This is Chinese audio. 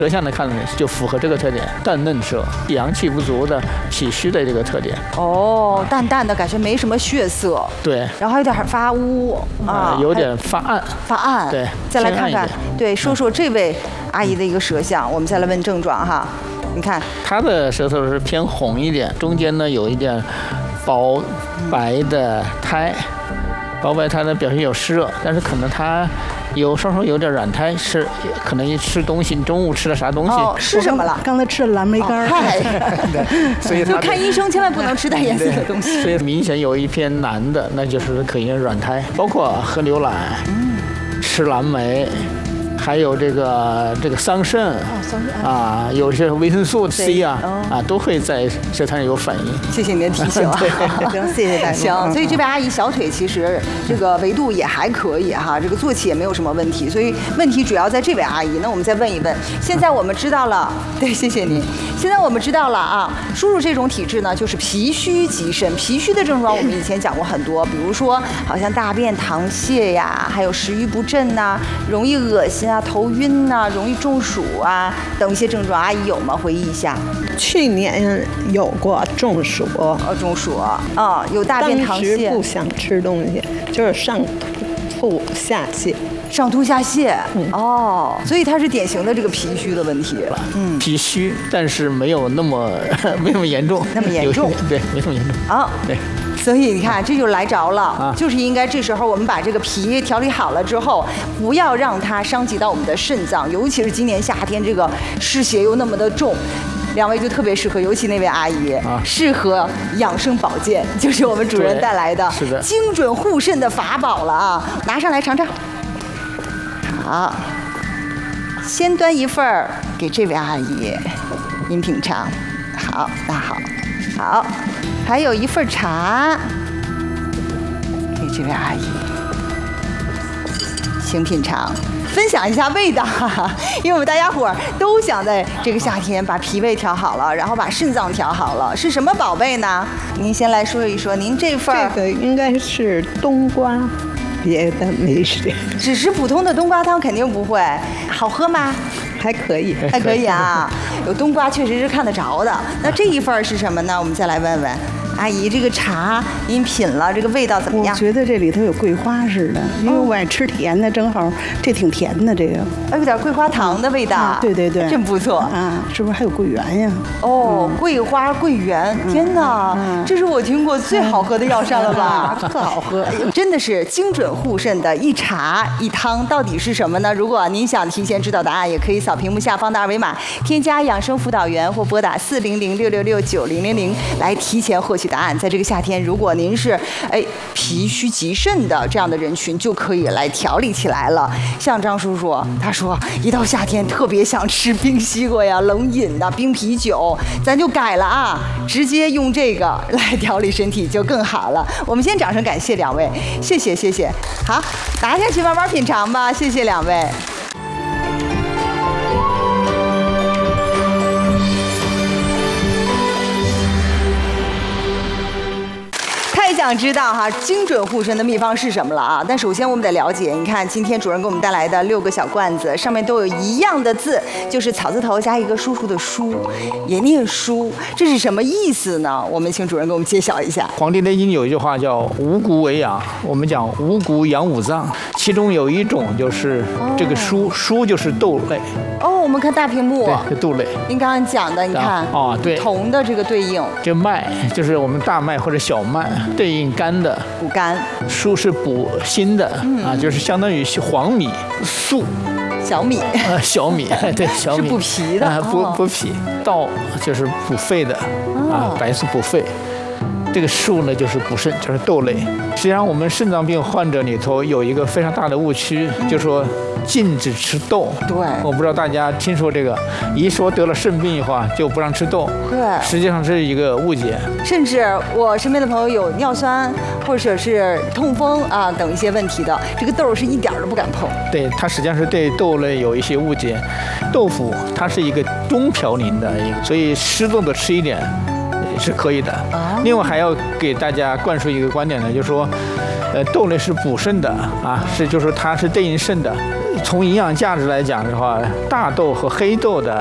舌象的看呢，就符合这个特点，淡嫩舌，阳气不足的脾虚的这个特点。 哦，淡淡的感觉没什么血色， 对， 然后有点发乌啊， 有点发暗。 发暗。 对， 再来看看，对，说说这位阿姨的一个舌象，我们再来问症状哈。你看， 她的舌头是偏红一点，中间呢有一点薄白的苔，薄白苔呢表现有湿热，但是可能她稍稍有点软苔，是可能吃东西，中午吃了啥东西？ 哦，吃什么了？ 刚才吃了蓝莓干。 嗨， 所以就看医生千万不能吃带颜色的东西。 所以明显有一偏蓝的，那就是可以软苔，包括喝牛奶，吃蓝莓。还有这个桑葚啊，有些维生素 C 啊都会在舌苔上有反应。 谢谢您的提醒啊， 行，谢谢大家。 行，所以这位阿姨小腿其实这个维度也还可以哈，这个坐起也没有什么问题，所以问题主要在这位阿姨。那我们再问一问，现在我们知道了，对，谢谢您。现在我们知道了啊，叔叔这种体质呢，就是脾虚极甚。脾虚的症状我们以前讲过很多，比如说好像大便溏泻呀，还有食欲不振呐，容易恶心啊，头晕呐，容易中暑啊等一些症状，阿姨有吗？回忆一下。 去年有过中暑， 中暑啊，有大便溏泻。 当时不想吃东西，就是上吐下泻。 上吐下泻，哦，所以它是典型的这个脾虚的问题了。 脾虚，但是没有那么严重， 那么严重， 对，没那么严重啊， 对。 所以你看，这就来着了，就是应该这时候我们把这个脾调理好了之后，不要让它伤及到我们的肾脏，尤其是今年夏天这个湿邪又那么的重。两位就特别适合，尤其那位阿姨适合养生保健，就是我们主任带来的精准护肾的法宝了啊！拿上来尝尝。好，先端一份儿给这位阿姨，您品尝。好，那好，还有一份茶给这位阿姨，请品尝。分享一下味道，因为我们大家伙儿都想在这个夏天把脾胃调好了，然后把肾脏调好了。是什么宝贝呢？您先来说一说，您这份这个应该是冬瓜，别的没事。 只是普通的冬瓜汤肯定不会，好喝吗？ 还可以， 还可以啊。有冬瓜确实是看得着的。那这一份是什么呢？我们再来问问。阿姨，这个茶您品了，这个味道怎么样？ 我觉得这里头有桂花似的，因为我爱吃甜的，正好这挺甜的，这个有点桂花糖的味道。 对， 真不错啊！是不是还有桂圆呀？ 哦，桂花、桂圆，天哪，这是我听过最好喝的药膳了吧？ 特好喝， 真的是精准护肾的一茶一汤，到底是什么呢？如果您想提前知道答案，也可以扫屏幕下方的二维码，添加养生辅导员或拨打400-666-9000来提前获取答案。在这个夏天，如果您是脾虚极甚的这样的人群，就可以来调理起来了。像张叔叔，他说一到夏天特别想吃冰西瓜呀、冷饮的、冰啤酒，咱就改了啊，直接用这个来调理身体就更好了。我们先掌声感谢两位，谢谢。好，拿下去慢慢品尝吧，谢谢两位。太想知道哈精准护肾的秘方是什么了啊！但首先我们得了解，你看今天主任给我们带来的6个小罐子，上面都有一样的字，就是草字头加一个叔叔的叔，也念书，这是什么意思呢？我们请主任给我们揭晓一下。 《黄帝内经》有一句话叫五谷为养，我们讲五谷养五脏，其中有一种就是这个蔬就是豆类。 我们看大屏幕， 对，豆类。您刚刚讲的，你看对， 铜的这个对应， 这麦就是我们大麦或者小麦，对应肝的， 补肝； 蔬是补心的，就是相当于黄米、粟、 小米， 小米，对，小米是补脾的， 补脾；稻就是补肺的，白术补肺。这个术呢，就是补肾，就是豆类。实际上，我们肾脏病患者里头有一个非常大的误区，就是说禁止吃豆。 对， 我不知道大家听说这个，一说得了肾病以后就不让吃豆。 对， 实际上这是一个误解。 甚至我身边的朋友有尿酸或者是痛风等一些问题的，这个豆是一点都不敢碰。 对，它实际上是对豆类有一些误解。豆腐它是一个中嘌呤的，所以适度的吃一点是可以的。另外还要给大家灌输一个观点呢，就是说，豆类是补肾的就是它是对应肾的。 从营养价值来讲的话，大豆和黑豆的